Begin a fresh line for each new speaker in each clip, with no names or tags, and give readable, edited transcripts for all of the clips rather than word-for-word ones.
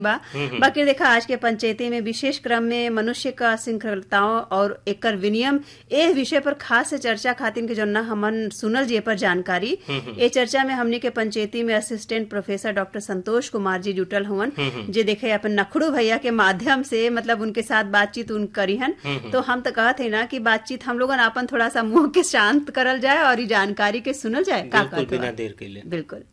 बाकी देखा आज के पंचायती में विशेष क्रम में मनुष्य का श्रृंखलताओं और एकर विनियम ए विषय पर खास से चर्चा खातिर के जौन हमन सुनल जे पर जानकारी ए चर्चा में हमनी के पंचायती में assistant professor doctor Santosh Kumar ji जुटल हुवन जे देखे अपन नखड़ू भैया के माध्यम से मतलब उनके साथ बातचीत उन करी हन। तो हम तो कहते हैं ना कि बातचीत हम लोगन अपन थोड़ा सा मुंह के शांत करल जाए और जानकारी के सुनल जाए।
बिल्कुल बिना देर के लिए
बिल्कुल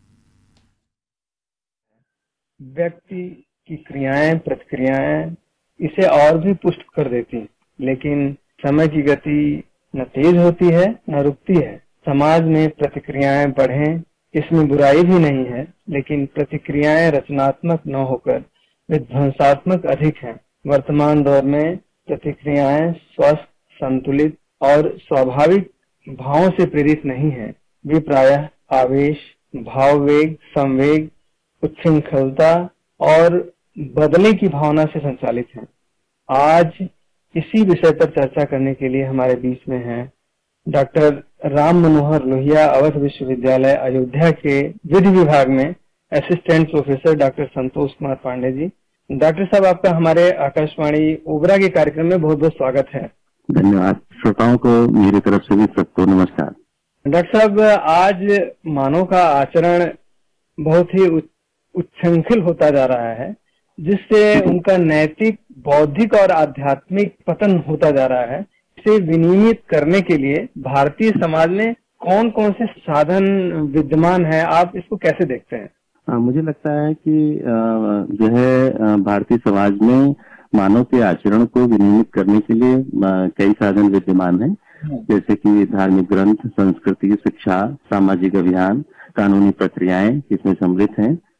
व्यक्ति की क्रियाएं प्रतिक्रियाएं इसे और भी पुष्ट कर देती हैं, लेकिन समय की गति न तेज होती है न रुकती है। समाज में प्रतिक्रियाएं बढ़ें इसमें बुराई भी नहीं है, लेकिन प्रतिक्रियाएं रचनात्मक न होकर विध्वंसात्मक अधिक हैं। वर्तमान दौर में प्रतिक्रियाएं स्वस्थ संतुलित और स्वाभाविक भावों से प्रेरित नहीं है। वे प्रायः आवेश भाववेग संवेग उच्छृंखलता और बदलने की भावना से संचालित हैं। आज इसी विषय पर चर्चा करने के लिए हमारे बीच में हैं डॉक्टर राम मनोहर लोहिया, अवध विश्वविद्यालय अयोध्या के विधि विभाग में assistant professor doctor Santosh Kumar Pandey ji. Doctor साहब, आपका हमारे आकाशवाणी ओबरा के कार्यक्रम में बहुत बहुत स्वागत है।
धन्यवाद। श्रोताओं को मेरी तरफ से भी सबको नमस्कार।
डॉक्टर साहब, आज मानव का आचरण बहुत ही उच्छृंखल होता जा रहा है, जिससे उनका नैतिक बौद्धिक और आध्यात्मिक पतन होता जा रहा है। इसे विनियमित करने के लिए भारतीय समाज में कौन कौन से साधन विद्यमान है, आप इसको कैसे देखते हैं?
मुझे लगता है कि जो है भारतीय समाज में मानव के आचरण को विनियमित करने के लिए कई साधन विद्यमान हैं, जैसे कि धार्मिक ग्रंथ, संस्कृति, शिक्षा, सामाजिक अभियान, कानूनी प्रक्रियाएं इसमें सम्मिलित हैं।